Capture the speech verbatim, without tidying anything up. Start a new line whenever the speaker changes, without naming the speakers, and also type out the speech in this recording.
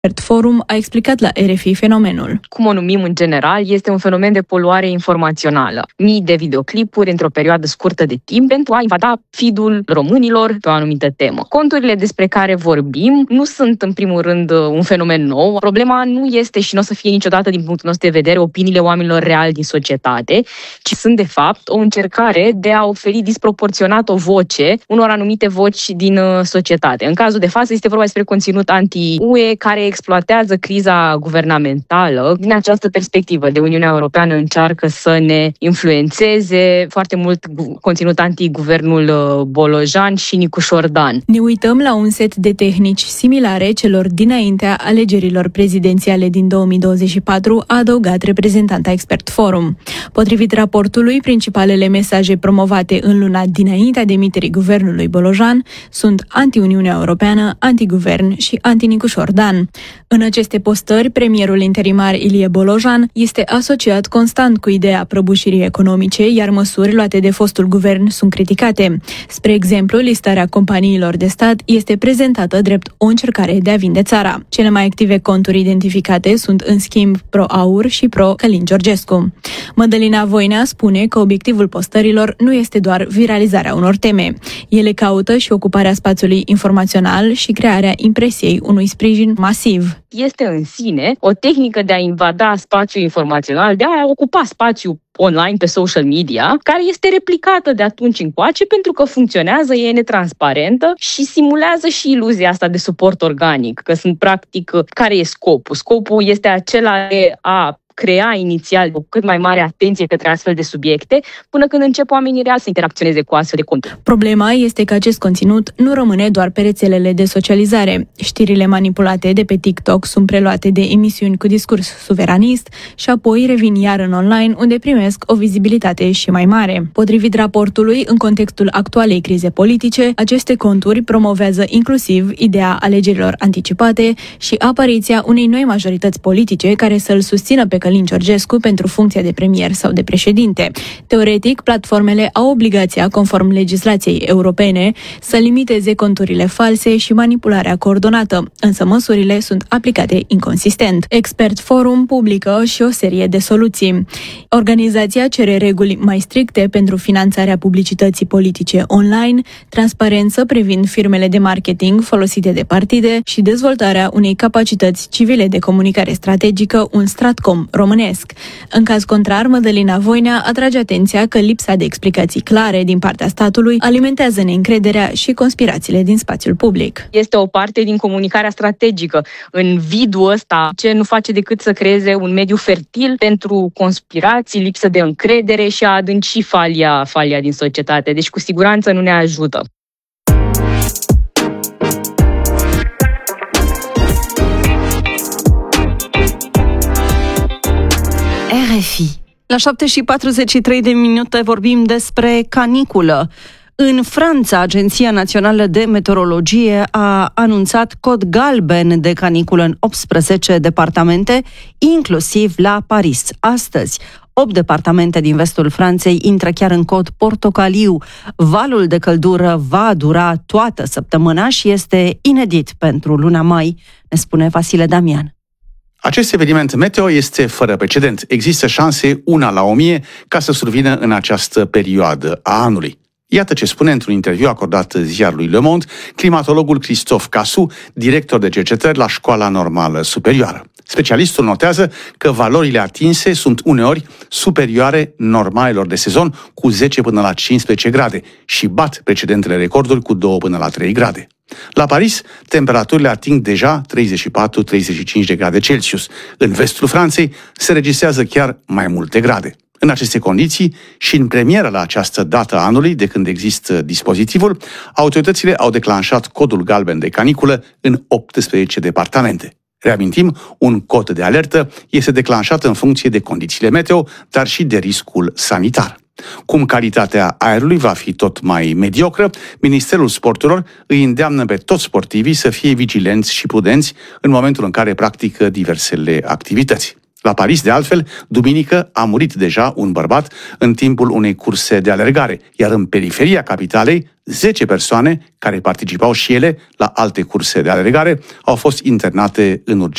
Forum a explicat la R F I fenomenul.
Cum o numim în general, este un fenomen de poluare informațională. Mii de videoclipuri într-o perioadă scurtă de timp pentru a invada feed-ul românilor pe o anumită temă. Conturile despre care vorbim nu sunt în primul rând un fenomen nou. Problema nu este și nu o să fie niciodată din punctul nostru de vedere opiniile oamenilor reali din societate, ci sunt de fapt o încercare de a oferi disproporționat o voce unor anumite voci din societate. În cazul de față este vorba despre conținut anti-U E care exploatează criza guvernamentală. Din această perspectivă de Uniunea Europeană încearcă să ne influențeze foarte mult conținut anti-guvernul Bolojan și Nicușor Dan.
Ne uităm la un set de tehnici similare celor dinaintea alegerilor prezidențiale din două mii douăzeci și patru, a adăugat reprezentanta Expert Forum. Potrivit raportului, principalele mesaje promovate în luna dinaintea demiterii guvernului Bolojan sunt anti-Uniunea Europeană, anti-guvern și anti-Nicușor Dan. În aceste postări, premierul interimar Ilie Bolojan este asociat constant cu ideea prăbușirii economice, iar măsuri luate de fostul guvern sunt criticate. Spre exemplu, listarea companiilor de stat este prezentată drept o încercare de a vinde țara. Cele mai active conturi identificate sunt, în schimb, pro-Aur și pro-Călin Georgescu. Mădălina Voinea spune că obiectivul postărilor nu este doar viralizarea unor teme. Ele caută și ocuparea spațiului informațional și crearea impresiei unui sprijin masiv.
Este în sine o tehnică de a invada spațiul informațional, de a ocupa spațiul online pe social media, care este replicată de atunci încoace pentru că funcționează, e netransparentă și simulează și iluzia asta de suport organic, că sunt practic, care e scopul? Scopul este acela de a crea inițial o cât mai mare atenție către astfel de subiecte, până când încep oamenii real să interacționeze cu astfel de conturi.
Problema este că acest conținut nu rămâne doar pe rețelele de socializare. Știrile manipulate de pe TikTok sunt preluate de emisiuni cu discurs suveranist și apoi revin iar în online, unde primesc o vizibilitate și mai mare. Potrivit raportului, în contextul actualei crize politice, aceste conturi promovează inclusiv ideea alegerilor anticipate și apariția unei noi majorități politice care să-l susțină pe Călin Georgescu pentru funcția de premier sau de președinte. Teoretic, platformele au obligația, conform legislației europene, să limiteze conturile false și manipularea coordonată, însă măsurile sunt aplicate inconsistent. Expert Forum publică și o serie de soluții. Organizația cere reguli mai stricte pentru finanțarea publicității politice online, transparență privind firmele de marketing folosite de partide și dezvoltarea unei capacități civile de comunicare strategică, un Stratcom românesc. În caz contrar, Mădălina Voinea atrage atenția că lipsa de explicații clare din partea statului alimentează neîncrederea și conspirațiile din spațiul public.
Este o parte din comunicarea strategică. În vidul ăsta, ce nu face decât să creeze un mediu fertil pentru conspirații, lipsă de încredere și a adânci falia, falia din societate. Deci, cu siguranță nu ne ajută.
R F I. La șapte și patruzeci și trei de minute vorbim despre caniculă. În Franța, Agenția Națională de Meteorologie a anunțat cod galben de caniculă în optsprezece departamente, inclusiv la Paris. Astăzi, opt departamente din vestul Franței intră chiar în cod portocaliu. Valul de căldură va dura toată săptămâna și este inedit pentru luna mai, ne spune Vasile Damian.
Acest eveniment meteo este fără precedent. Există șanse una la o mie ca să survină în această perioadă a anului. Iată ce spune într-un interviu acordat ziarului Le Monde climatologul Christophe Cassou, director de cercetări la Școala Normală Superioară. Specialistul notează că valorile atinse sunt uneori superioare normalelor de sezon cu zece până la cincisprezece grade și bat precedentele recorduri cu doi până la trei grade. La Paris, temperaturile ating deja treizeci și patru treizeci și cinci de grade Celsius. În vestul Franței se registrează chiar mai multe grade. În aceste condiții și în premieră la această dată a anului, de când există dispozitivul, autoritățile au declanșat codul galben de caniculă în optsprezece departamente. Reamintim, un cod de alertă este declanșat în funcție de condițiile meteo, dar și de riscul sanitar. Cum calitatea aerului va fi tot mai mediocră, Ministerul Sporturilor îi îndeamnă pe toți sportivii să fie vigilenți și prudenți în momentul în care practică diversele activități. La Paris, de altfel, duminică a murit deja un bărbat în timpul unei curse de alergare, iar în periferia capitalei, zece persoane care participau și ele la alte curse de alergare au fost internate în urgență.